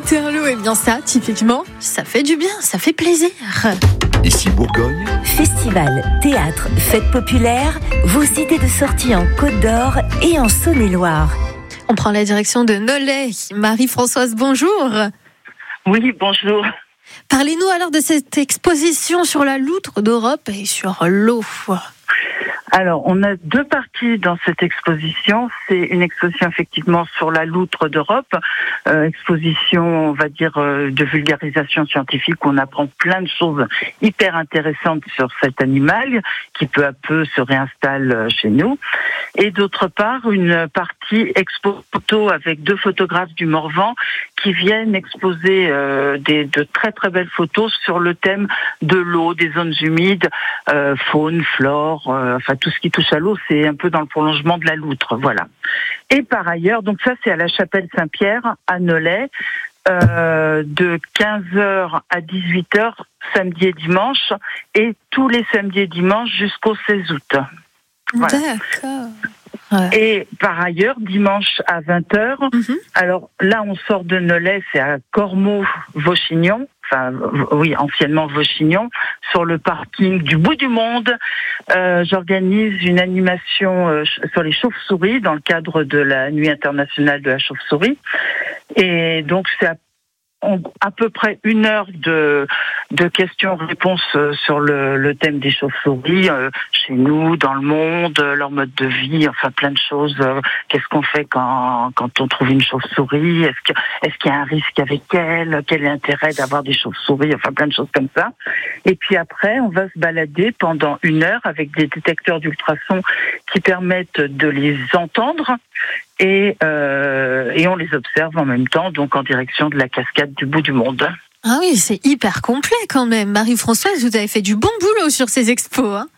Waterloo, eh bien ça, typiquement, ça fait du bien, ça fait plaisir. Ici Bourgogne. Festival, théâtre, fêtes populaires, vos idées de sortie en Côte d'Or et en Saône-et-Loire. On prend la direction de Nolay. Marie-Françoise, bonjour. Oui, bonjour. Parlez-nous alors de cette exposition sur la loutre d'Europe et sur l'eau. Alors, on a deux parties dans cette exposition. C'est une exposition effectivement sur la loutre d'Europe, exposition, on va dire, de vulgarisation scientifique où on apprend plein de choses hyper intéressantes sur cet animal qui peu à peu se réinstalle chez nous. Et d'autre part, une partie expo photo avec deux photographes du Morvan qui viennent exposer de très très belles photos sur le thème de l'eau, des zones humides, faune, flore, enfin tout ce qui touche à l'eau, c'est un peu dans le prolongement de la loutre, voilà. Et par ailleurs, donc ça c'est à la chapelle Saint-Pierre, à Nolay, de 15h à 18h, samedi et dimanche, et tous les samedis et dimanches jusqu'au 16 août. Voilà. D'accord. Ouais. Et par ailleurs, dimanche à 20h, alors là on sort de Nolay, c'est à Cormeaux-Vauchignon, enfin oui, anciennement Vauchignon, sur le parking du bout du monde. J'organise une animation sur les chauves-souris dans le cadre de la Nuit internationale de la chauve-souris. Et donc c'est à peu près 1 heure de questions-réponses sur le thème des chauves-souris, chez nous, dans le monde, leur mode de vie, enfin plein de choses. Qu'est-ce qu'on fait quand on trouve une chauve-souris? Est-ce qu'il y a un risque avec elle? Quel est l'intérêt d'avoir des chauves-souris? Enfin plein de choses comme ça. Et puis après, on va se balader pendant 1 heure avec des détecteurs d'ultrasons qui permettent de les entendre. Et on les observe en même temps, donc en direction de la cascade du bout du monde. Ah oui, c'est hyper complet quand même. Marie-Françoise, vous avez fait du bon boulot sur ces expos, hein?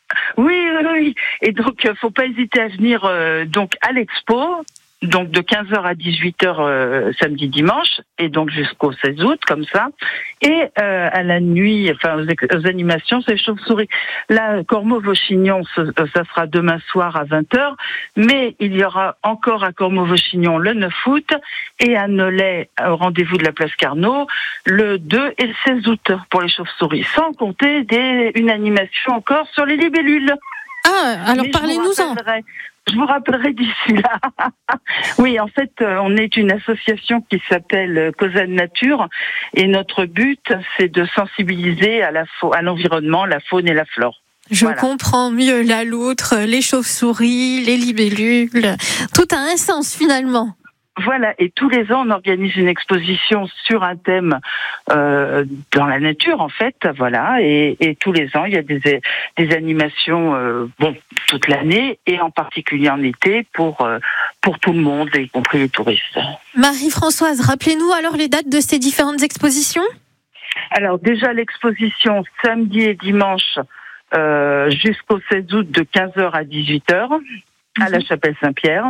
Oui. Et donc, faut pas hésiter à venir donc à l'expo. Donc de 15h à 18h samedi dimanche et donc jusqu'au 16 août comme ça, et à la nuit, enfin aux animations, c'est chauve-souris. Là, Cormeaux-Vauchignon, ça sera demain soir à 20h, mais il y aura encore à Cormeaux-Vauchignon le 9 août et à Nolay au rendez-vous de la place Carnot le 2 et le 16 août pour les chauves-souris, sans compter une animation encore sur les libellules. Ah, alors parlez-nous-en. Je vous rappellerai d'ici là. Oui, en fait, on est une association qui s'appelle Causa de Nature et notre but, c'est de sensibiliser à l'environnement, la faune et la flore. Je comprends mieux la loutre, les chauves-souris, les libellules. Tout a un sens finalement. Voilà, et tous les ans, on organise une exposition sur un thème dans la nature, en fait, voilà, et tous les ans, il y a des animations, toute l'année, et en particulier en été, pour tout le monde, y compris les touristes. Marie-Françoise, rappelez-nous alors les dates de ces différentes expositions. Alors déjà, l'exposition samedi et dimanche jusqu'au 16 août de 15h à 18h, à la chapelle Saint-Pierre.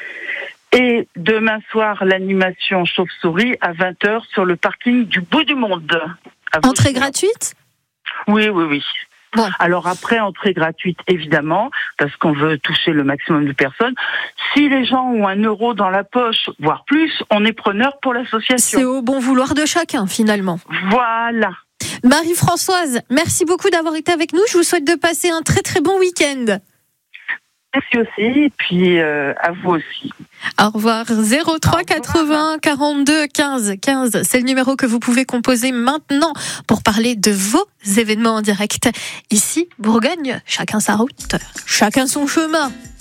Et demain soir, l'animation chauve-souris à 20h sur le parking du bout du monde. Entrée gratuite ? Oui. Bon. Alors après, entrée gratuite, évidemment, parce qu'on veut toucher le maximum de personnes. Si les gens ont 1 euro dans la poche, voire plus, on est preneur pour l'association. C'est au bon vouloir de chacun, finalement. Voilà. Marie-Françoise, merci beaucoup d'avoir été avec nous. Je vous souhaite de passer un très très bon week-end. Merci aussi, et puis à vous aussi. Au revoir. 03 80 42 15 15. C'est le numéro que vous pouvez composer maintenant pour parler de vos événements en direct. Ici, Bourgogne, chacun sa route, chacun son chemin.